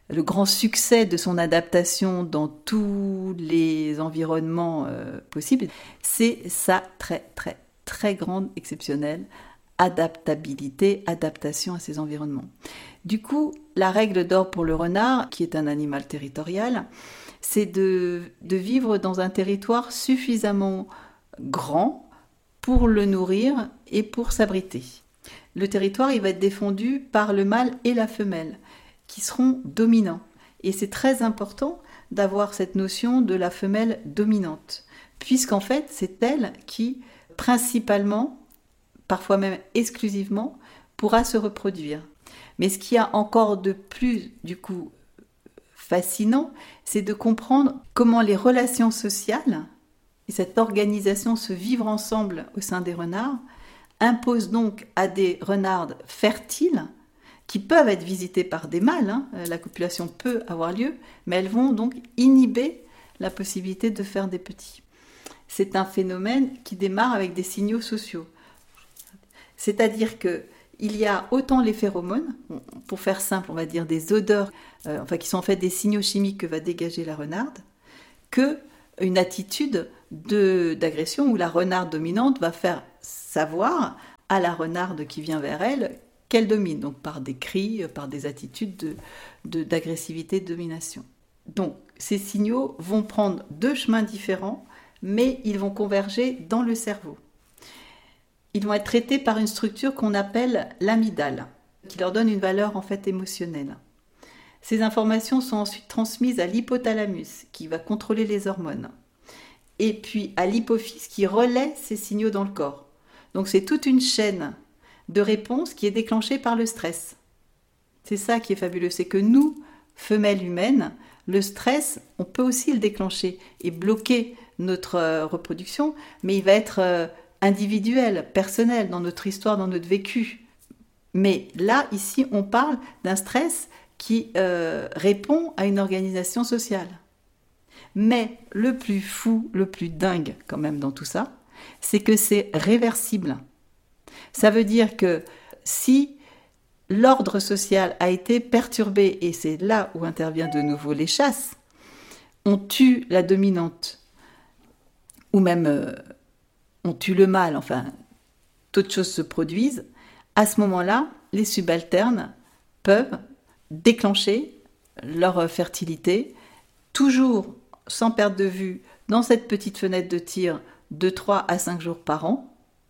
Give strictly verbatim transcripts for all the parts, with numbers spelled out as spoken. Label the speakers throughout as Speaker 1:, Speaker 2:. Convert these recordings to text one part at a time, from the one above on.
Speaker 1: le grand succès de son adaptation dans tous les environnements euh, possibles, c'est sa très très très grande, exceptionnelle adaptabilité, adaptation à ces environnements. Du coup, la règle d'or pour le renard, qui est un animal territorial, c'est de, de vivre dans un territoire suffisamment grand pour le nourrir et pour s'abriter. Le territoire, il va être défendu par le mâle et la femelle, qui seront dominants. Et c'est très important d'avoir cette notion de la femelle dominante, puisqu'en fait, c'est elle qui, principalement, parfois même exclusivement, pourra se reproduire. Mais ce qu'il y a encore de plus, du coup, fascinant, c'est de comprendre comment les relations sociales et cette organisation, ce vivre ensemble au sein des renards, impose donc à des renardes fertiles, qui peuvent être visitées par des mâles, hein, la copulation peut avoir lieu, mais elles vont donc inhiber la possibilité de faire des petits. C'est un phénomène qui démarre avec des signaux sociaux. C'est-à-dire que il y a autant les phéromones, pour faire simple, on va dire des odeurs, euh, enfin qui sont en fait des signaux chimiques que va dégager la renarde, que une attitude de, d'agression où la renarde dominante va faire savoir à la renarde qui vient vers elle qu'elle domine, donc par des cris, par des attitudes de, de, d'agressivité, de domination. Donc ces signaux vont prendre deux chemins différents, mais ils vont converger dans le cerveau. Ils vont être traités par une structure qu'on appelle l'amygdale, qui leur donne une valeur en fait émotionnelle. Ces informations sont ensuite transmises à l'hypothalamus, qui va contrôler les hormones, et puis à l'hypophyse, qui relaie ces signaux dans le corps. Donc c'est toute une chaîne de réponses qui est déclenchée par le stress. C'est ça qui est fabuleux, c'est que nous, femelles humaines, le stress, on peut aussi le déclencher et bloquer notre euh, reproduction, mais il va être euh, individuel, personnel, dans notre histoire, dans notre vécu. Mais là, ici, on parle d'un stress qui euh, répond à une organisation sociale. Mais le plus fou, le plus dingue quand même dans tout ça, c'est que c'est réversible. Ça veut dire que si l'ordre social a été perturbé, et c'est là où intervient de nouveau les chasses, on tue la dominante, ou même euh, on tue le mâle, enfin, d'autres choses se produisent, à ce moment-là, les subalternes peuvent déclencher leur fertilité, toujours sans perdre de vue, dans cette petite fenêtre de tir de trois à cinq jours par an,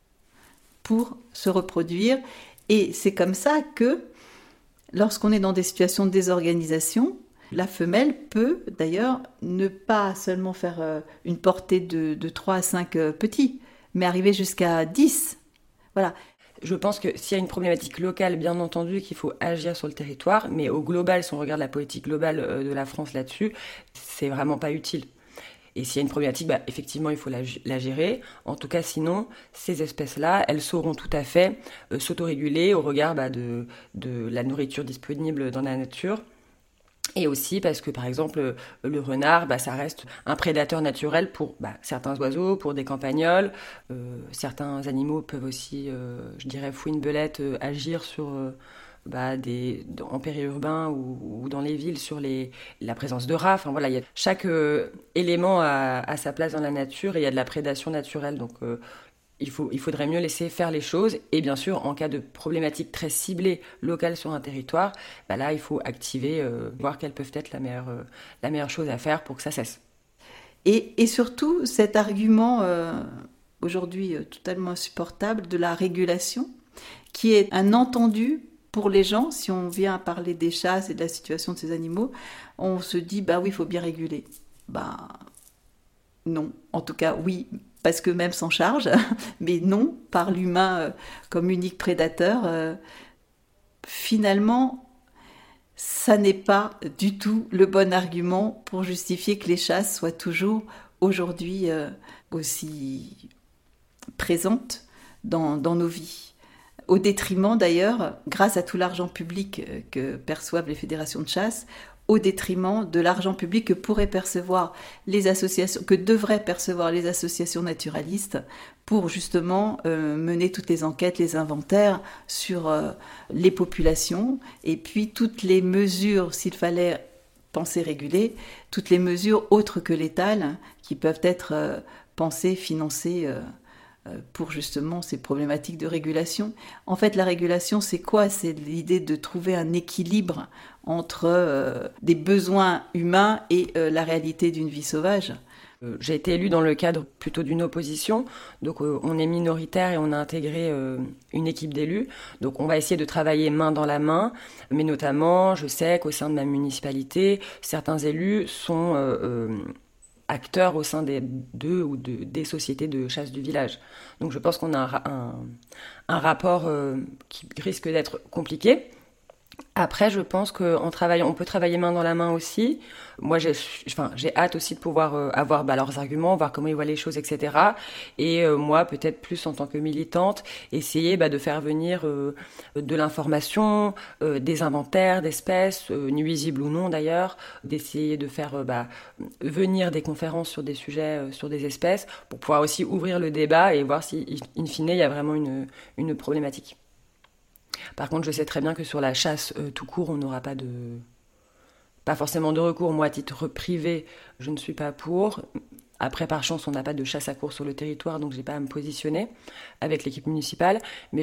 Speaker 1: pour se reproduire. Et c'est comme ça que, lorsqu'on est dans des situations de désorganisation, la femelle peut d'ailleurs ne pas seulement faire une portée de, de trois à cinq petits, mais arriver jusqu'à dix. Voilà.
Speaker 2: Je pense que s'il y a une problématique locale, bien entendu, qu'il faut agir sur le territoire, mais au global, si on regarde la politique globale de la France là-dessus, c'est vraiment pas utile. Et s'il y a une problématique, bah, effectivement, il faut la, la gérer. En tout cas, sinon, ces espèces-là, elles sauront tout à fait euh, s'autoréguler au regard bah, de, de la nourriture disponible dans la nature. Et aussi parce que, par exemple, le renard, bah, ça reste un prédateur naturel pour bah, certains oiseaux, pour des campagnols. Euh, certains animaux peuvent aussi, euh, je dirais, fouine-belette, euh, agir sur... Euh, Bah, des, en périurbain ou, ou dans les villes sur les, la présence de rats. Enfin, voilà, y a, chaque euh, élément a, a sa place dans la nature et il y a de la prédation naturelle. Donc euh, il, faut, il faudrait mieux laisser faire les choses. Et bien sûr, en cas de problématique très ciblée locale sur un territoire, bah là, il faut activer, euh, voir quelles peuvent être la meilleure, euh, la meilleure chose à faire pour que ça cesse.
Speaker 1: Et, et surtout, cet argument, euh, aujourd'hui euh, totalement insupportable, de la régulation, qui est un entendu pour les gens. Si on vient à parler des chasses et de la situation de ces animaux, on se dit, bah oui, il faut bien réguler. Bah non, en tout cas oui, parce que même s'en charge, mais non, par l'humain euh, comme unique prédateur, euh, finalement, ça n'est pas du tout le bon argument pour justifier que les chasses soient toujours aujourd'hui euh, aussi présentes dans, dans nos vies. Au détriment d'ailleurs, grâce à tout l'argent public que perçoivent les fédérations de chasse, au détriment de l'argent public que pourraient percevoir les associations, que devraient percevoir les associations naturalistes pour justement euh, mener toutes les enquêtes, les inventaires sur euh, les populations, et puis toutes les mesures, s'il fallait penser réguler, toutes les mesures autres que létales qui peuvent être euh, pensées, financées euh, pour justement ces problématiques de régulation. En fait, la régulation, c'est quoi ? C'est l'idée de trouver un équilibre entre euh, des besoins humains et euh, la réalité d'une vie sauvage.
Speaker 2: Euh, j'ai été élue dans le cadre plutôt d'une opposition, donc euh, on est minoritaire et on a intégré euh, une équipe d'élus, donc on va essayer de travailler main dans la main, mais notamment, je sais qu'au sein de ma municipalité, certains élus sont... Euh, euh, acteurs au sein des deux ou de, des sociétés de chasse du village. Donc je pense qu'on a un, un, un rapport euh, qui risque d'être compliqué. Après, je pense qu'on travaille, on peut travailler main dans la main aussi. Moi, j'ai, enfin, j'ai hâte aussi de pouvoir euh, avoir bah, leurs arguments, voir comment ils voient les choses, et cetera. Et euh, moi, peut-être plus en tant que militante, essayer bah, de faire venir euh, de l'information, euh, des inventaires d'espèces, euh, nuisibles ou non d'ailleurs, d'essayer de faire euh, bah, venir des conférences sur des sujets, euh, sur des espèces, pour pouvoir aussi ouvrir le débat et voir si, in fine, il y a vraiment une, une problématique. Par contre, je sais très bien que sur la chasse euh, tout court, on n'aura pas de... pas forcément de recours. Moi, à titre privé, je ne suis pas pour. Après, par chance, on n'a pas de chasse à courre sur le territoire, donc je n'ai pas à me positionner avec l'équipe municipale. Mais